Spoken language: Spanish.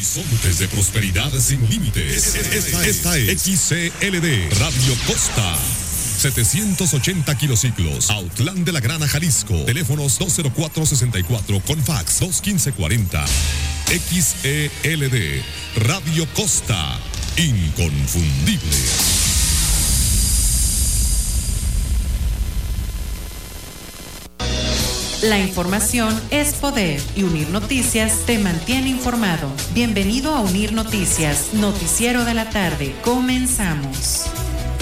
Horizontes de prosperidad sin límites. Esta es XCLD Radio Costa. 780 kilociclos, Autlán de la Grana, Jalisco. Teléfonos 204-64 con fax 215-40. XELD Radio Costa, inconfundible. La información es poder y Unir Noticias te mantiene informado. Bienvenido a Unir Noticias, noticiero de la tarde. Comenzamos.